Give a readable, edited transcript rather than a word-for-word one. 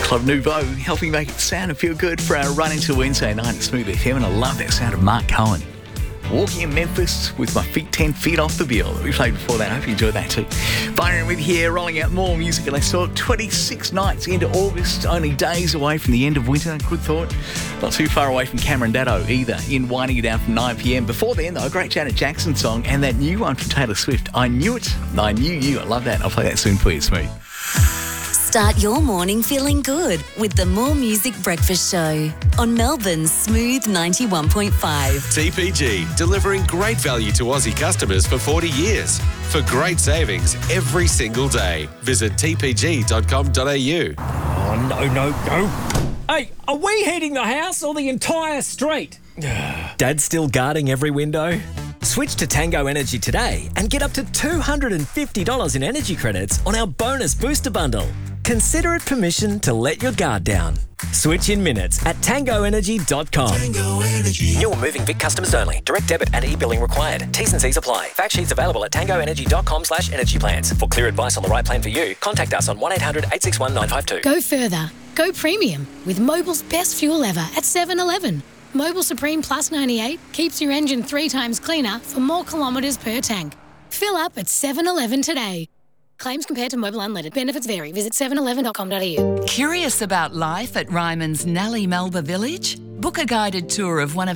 Club Nouveau, helping make it sound and feel good for our run into Wednesday night at Smooth FM. And I love that sound of Mark Cohen. Walking in Memphis with my feet 10 feet off the bill that we played before that. I hope you enjoyed that too. Byron with you here, rolling out more music. And I saw 26 nights into August, only days away from the end of winter. Good thought. Not too far away from Cameron Datto either, in Winding You Down from 9 p.m. Before then, though, a great Janet Jackson song and that new one from Taylor Swift. I Knew It, I Knew You. I love that. I'll play that soon for you, Smooth. Start your morning feeling good with the More Music Breakfast Show on Melbourne's Smooth 91.5. TPG, delivering great value to Aussie customers for 40 years. For great savings every single day. Visit tpg.com.au. Oh, no. Hey, are we heating the house or the entire street? Dad's still guarding every window? Switch to Tango Energy today and get up to $250 in energy credits on our bonus booster bundle. Consider it permission to let your guard down. Switch in minutes at tangoenergy.com. Tango Energy. New or moving Vic customers only. Direct debit and e-billing required. T's and C's apply. Fact sheets available at tangoenergy.com/energy plans. For clear advice on the right plan for you, contact us on 1-800-861-952. Go further. Go premium with Mobil's best fuel ever at 7-Eleven. Mobil Supreme Plus 98 keeps your engine 3 times cleaner for more kilometres per tank. Fill up at 7-Eleven today. Claims compared to Mobil Unleaded. Benefits vary. Visit 711.com.au. Curious about life at Ryman's Nellie Melba Village? Book a guided tour of one of